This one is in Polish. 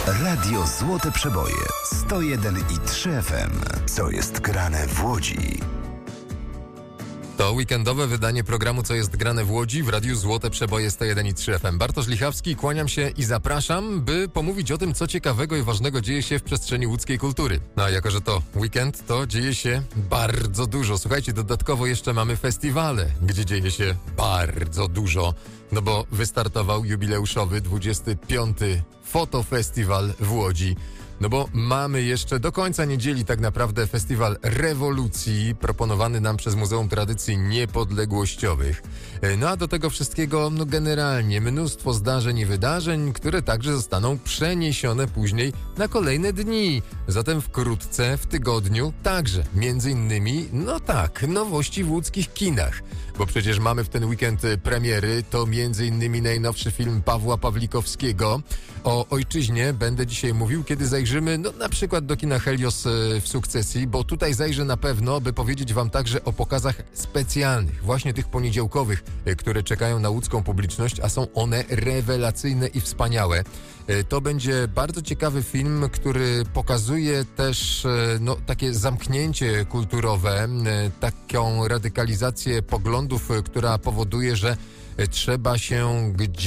Radio Złote Przeboje 101,3 FM. Co jest grane w Łodzi? To weekendowe wydanie programu Co jest grane w Łodzi w Radiu Złote Przeboje 101,3 FM. Bartosz Lichawski, kłaniam się i zapraszam, by pomówić o tym, co ciekawego i ważnego dzieje się w przestrzeni łódzkiej kultury. No a jako, że to weekend, to dzieje się bardzo dużo. Słuchajcie, dodatkowo jeszcze mamy festiwale, gdzie dzieje się bardzo dużo. No bo wystartował jubileuszowy 25. Fotofestiwal w Łodzi. No bo mamy jeszcze do końca niedzieli tak naprawdę festiwal rewolucji proponowany nam przez Muzeum Tradycji Niepodległościowych. No a do tego wszystkiego generalnie mnóstwo zdarzeń i wydarzeń, które także zostaną przeniesione później na kolejne dni. Zatem wkrótce w tygodniu także między innymi, nowości w łódzkich kinach. Bo przecież mamy w ten weekend premiery, to między innymi najnowszy film Pawła Pawlikowskiego. O ojczyźnie będę dzisiaj mówił, kiedy zajrzymy na przykład do kina Helios w Sukcesji, bo tutaj zajrzę na pewno, by powiedzieć wam także o pokazach specjalnych, właśnie tych poniedziałkowych, które czekają na łódzką publiczność, a są one rewelacyjne i wspaniałe. To będzie bardzo ciekawy film, który pokazuje też takie zamknięcie kulturowe, taką radykalizację poglądów, która powoduje, że trzeba się gdzieś